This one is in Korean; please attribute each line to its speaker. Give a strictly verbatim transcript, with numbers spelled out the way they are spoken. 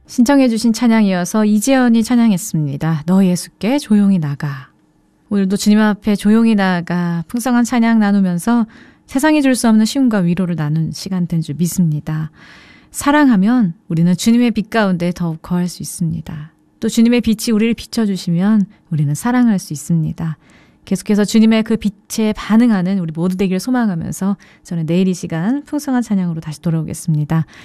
Speaker 1: 신청해 주신 찬양이어서 이재현이 찬양했습니다. 너 예수께 조용히 나가. 오늘도 주님 앞에 조용히 나가 풍성한 찬양 나누면서 세상이 줄 수 없는 쉼과 위로를 나눈 시간 된 줄 믿습니다. 사랑하면 우리는 주님의 빛 가운데 더욱 거할 수 있습니다. 또 주님의 빛이 우리를 비춰주시면 우리는 사랑할 수 있습니다. 계속해서 주님의 그 빛에 반응하는 우리 모두 되기를 소망하면서 저는 내일 이 시간 풍성한 찬양으로 다시 돌아오겠습니다.